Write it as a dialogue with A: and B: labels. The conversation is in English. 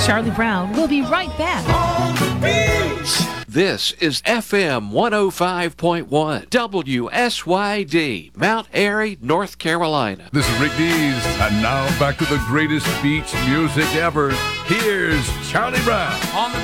A: Charlie Brown will be right back.
B: This is FM 105.1 WSYD, Mount Airy, North Carolina.
C: This is Rick Dees, and now back to the greatest beach music ever. Here's Charlie Brown.
D: On the